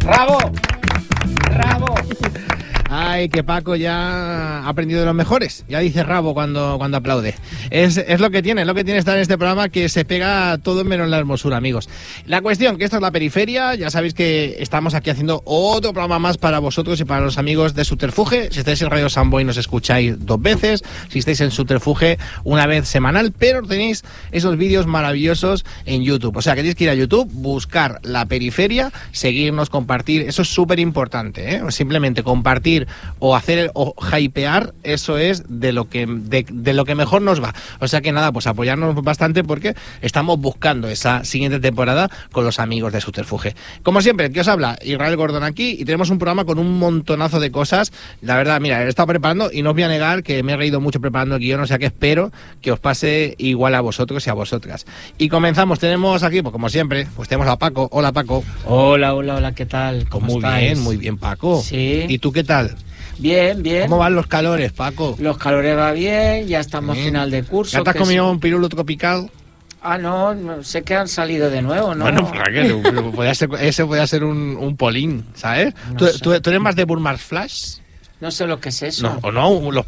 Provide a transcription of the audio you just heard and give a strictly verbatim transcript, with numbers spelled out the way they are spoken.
¡Bravo! ¡Bravo! Ay, que Paco ya ha aprendido de los mejores. Ya dice rabo cuando, cuando aplaude. Es, es lo que tiene, es lo que tiene estar en este programa, que se pega todo menos la hermosura, amigos. La cuestión, que esto es La Periferia. Ya sabéis que estamos aquí haciendo otro programa más para vosotros y para los amigos de Subterfuge. Si estáis en Radio Samboy nos escucháis dos veces. Si estáis en Subterfuge una vez semanal. Pero tenéis esos vídeos maravillosos en YouTube. O sea, que tenéis que ir a YouTube, buscar La Periferia, seguirnos, compartir. Eso es súper importante, ¿eh? Simplemente compartir o hacer o hypear, eso es de lo que de, de lo que mejor nos va. O sea que nada, pues apoyarnos bastante, porque estamos buscando esa siguiente temporada con los amigos de Subterfuge. Como siempre, ¿qué os habla? Israel Gordon aquí, y tenemos un programa con un montonazo de cosas. La verdad, mira, he estado preparando y no os voy a negar que me he reído mucho preparando el guión, o sea que espero que os pase igual a vosotros y a vosotras. Y comenzamos, tenemos aquí, pues como siempre, pues tenemos a Paco. Hola, Paco. Hola, hola, hola, ¿qué tal? ¿Cómo muy estáis? bien, muy bien, Paco. Sí. ¿Y tú qué tal? Bien, bien. ¿Cómo van los calores, Paco? Los calores va bien, ya estamos ¿Eh? final de curso. ¿Ya te has que comido sí. un pirulo tropical? Ah, no, no, sé que han salido de nuevo, ¿no? Bueno, ¿para qué? Podría ser, ese podría ser un, un polín, ¿sabes? No ¿Tú, sé. tú, tú eres más de Burmars Flash? No sé lo que es eso. No, o no, los,